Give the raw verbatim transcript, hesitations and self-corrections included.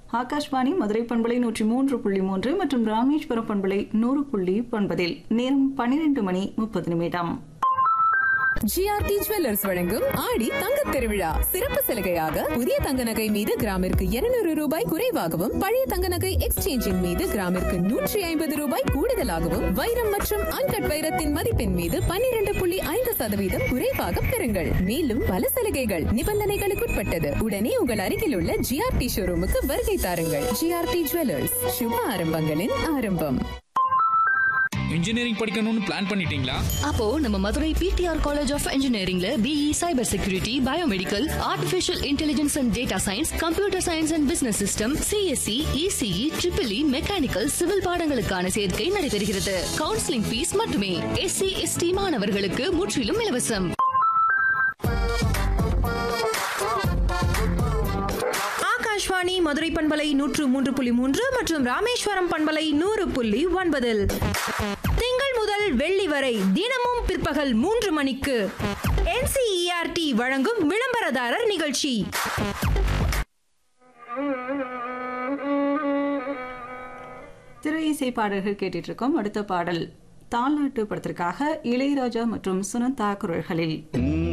ஆகாஷ்வாணி மதுரை பண்பலை நூற்றி மூன்று புள்ளி மூன்று மற்றும் ராமேஸ்வரம் பண்பலை நூறு புள்ளி ஒன்பதில் நேரம் பன்னிரண்டு மணி முப்பது நிமிடம். ஜிஆர்டி ஜுவல்லர்ஸ் வழங்கும் ஆடி தங்க திருவிழா சிறப்பு சலுகையாக புதிய தங்க நகை மீது கிராமிற்கு இருநூறு ரூபாய் குறைவாகவும் பழைய தங்க நகை எக்ஸ்சேஞ்சின் மீது கிராமிற்கு நூற்றி ஐம்பது ரூபாய் கூடுதலாகவும் வைரம் மற்றும் அன்கட் வைரத்தின் மதிப்பின் மீது பன்னிரண்டு புள்ளி ஐந்து சதவீதம் குறைவாக பெறுங்கள். மேலும் பல சலுகைகள் நிபந்தனைகளுக்குட்பட்டது. உடனே உங்கள் அருகில் உள்ள ஜிஆர்டி ஷோரூமுக்கு வருகை தாருங்கள். ஜிஆர்டி ஜுவல்லர்ஸ், சுப ஆரம்பங்களின் ஆரம்பம். இன்ஜினியரிங் படிக்கணும்னு பிளான் பண்ணிட்டீங்களா? அப்போ நம்ம Madurai PTR college of இன்ஜினியரிங்ல BE cyber security, biomedical, artificial intelligence and data science, computer science and business system, CSC, ECE, triple E, mechanical, civil பாடங்களுக்கான சேர்க்கை நடைபெறுகிறது. கவுன்சிலிங் ஃபீஸ் மட்டுமே. எஸ்சி எஸ்டி மாணவர்களுக்கு முற்றிலும் இலவசம். ஆகாஷ்வாணி மதுரை பண்பலை நூற்று மூன்று புள்ளி மூன்று மற்றும் ராமேஸ்வரம் பண்பலை நூறு புள்ளி ஒன்பதில் திங்கள் முதல் வெள்ளி வரை தினமும் பிற்பகல் மூன்று மணிக்கு என்சிஇஆர்டி வழங்கும் விளம்பரதாரர் நிகழ்ச்சி. திரை இசை பாடல்கள் கேட்டுட்டு இருக்கோம். அடுத்த பாடல் தாலாட்டு படத்திற்காக இளையராஜா மற்றும் சுனந்தா குரல்களில்.